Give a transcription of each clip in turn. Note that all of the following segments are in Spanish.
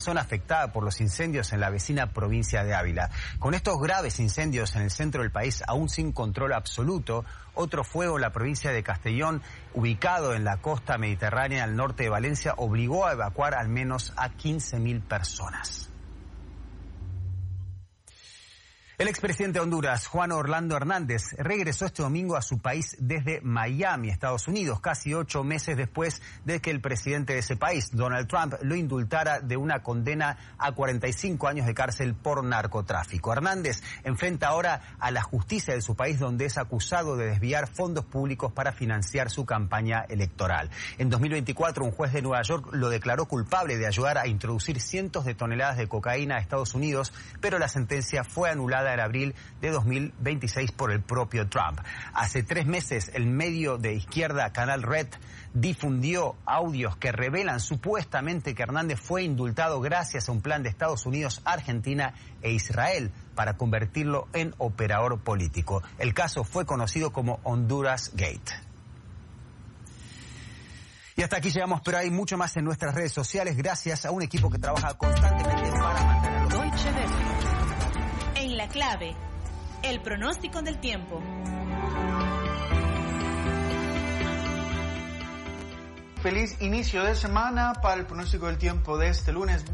zona afectada por los incendios en la vecina provincia de Ávila. Con estos graves incendios en el centro del país aún sin control absoluto, otro fuego en la provincia de Castellón, ubicado en la costa mediterránea al norte de Valencia, obligó a evacuar al menos a 15.000 personas. El expresidente de Honduras, Juan Orlando Hernández, regresó este domingo a su país desde Miami, Estados Unidos, casi 8 meses después de que el presidente de ese país, Donald Trump, lo indultara de una condena a 45 años de cárcel por narcotráfico. Hernández enfrenta ahora a la justicia de su país, donde es acusado de desviar fondos públicos para financiar su campaña electoral. En 2024, un juez de Nueva York lo declaró culpable de ayudar a introducir cientos de toneladas de cocaína a Estados Unidos, pero la sentencia fue anulada en abril de 2026 por el propio Trump. Hace 3 meses, el medio de izquierda Canal Red difundió audios que revelan supuestamente que Hernández fue indultado gracias a un plan de Estados Unidos, Argentina e Israel para convertirlo en operador político. El caso fue conocido como Honduras Gate. Y hasta aquí llegamos, pero hay mucho más en nuestras redes sociales gracias a un equipo que trabaja constantemente para mantenerlos. Deutsche Welle. En la clave, el pronóstico del tiempo. Feliz inicio de semana para el pronóstico del tiempo de este lunes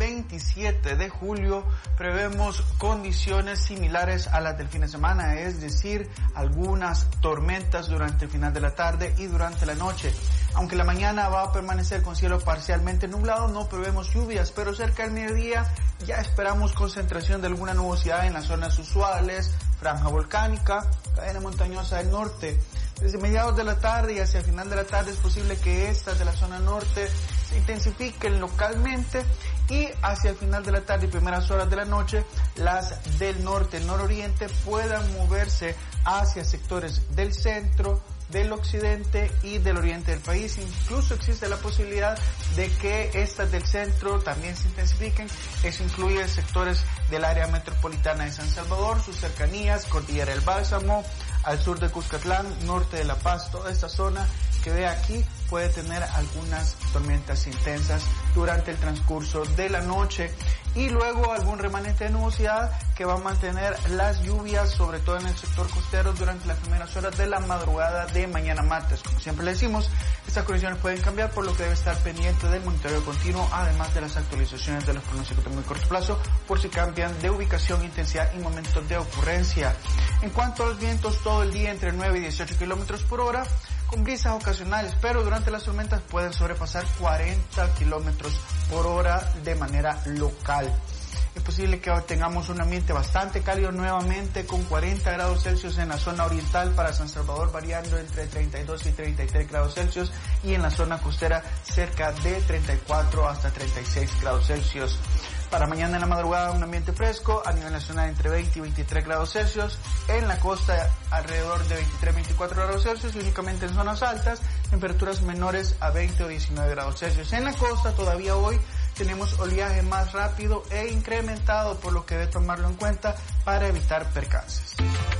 27 de julio. Prevemos condiciones similares a las del fin de semana, es decir, algunas tormentas durante el final de la tarde y durante la noche. Aunque la mañana va a permanecer con cielo parcialmente nublado, no prevemos lluvias, pero cerca del mediodía ya esperamos concentración de alguna nubosidad en las zonas usuales, franja volcánica, cadena montañosa del norte. Desde mediados de la tarde y hacia el final de la tarde es posible que estas de la zona norte se intensifiquen localmente y hacia el final de la tarde y primeras horas de la noche las del norte, nororiente puedan moverse hacia sectores del centro, del occidente y del oriente del país. Incluso existe la posibilidad de que estas del centro también se intensifiquen. Eso incluye sectores del área metropolitana de San Salvador, sus cercanías, Cordillera del Bálsamo, al sur de Cuscatlán, norte de La Paz. Toda esta zona que ve aquí puede tener algunas tormentas intensas durante el transcurso de la noche y luego algún remanente de nubosidad que va a mantener las lluvias, sobre todo en el sector costero, durante las primeras horas de la madrugada de mañana martes. Como siempre le decimos, estas condiciones pueden cambiar, por lo que debe estar pendiente del monitoreo continuo, además de las actualizaciones de los pronósticos de muy corto plazo, por si cambian de ubicación, intensidad y momentos de ocurrencia. En cuanto a los vientos, todo el día entre 9 y 18 kilómetros por hora, con brisas ocasionales, pero durante las tormentas pueden sobrepasar 40 kilómetros por hora de manera local. Es posible que tengamos un ambiente bastante cálido nuevamente, con 40 grados Celsius en la zona oriental para San Salvador, variando entre 32 y 33 grados Celsius, y en la zona costera cerca de 34 hasta 36 grados Celsius. Para mañana en la madrugada un ambiente fresco, a nivel nacional entre 20 y 23 grados Celsius, en la costa alrededor de 23-24 grados Celsius y únicamente en zonas altas, temperaturas menores a 20 o 19 grados Celsius. En la costa todavía hoy tenemos oleaje más rápido e incrementado, por lo que debe tomarlo en cuenta para evitar percances.